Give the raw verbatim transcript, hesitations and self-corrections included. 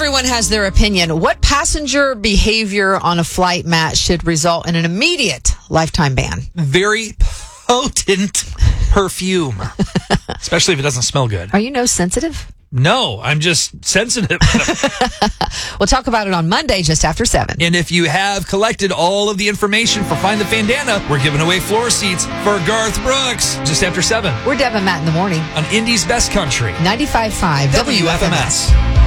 Everyone has their opinion. What passenger behavior on a flight, Matt, should result in an immediate lifetime ban? Very potent perfume, especially if it doesn't smell good. Are you nose sensitive? No, I'm just sensitive. We'll talk about it on Monday just after seven. And if you have collected all of the information for Find the Fandana, we're giving away floor seats for Garth Brooks just after seven We're Deb and Matt in the morning. on Indy's Best Country, ninety-five point five W F M S.